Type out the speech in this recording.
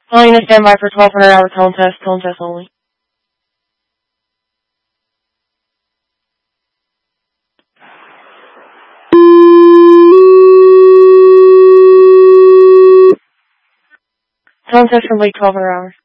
Calling to stand by for 1200 hour tone test only. Tone test complete 1200 hours.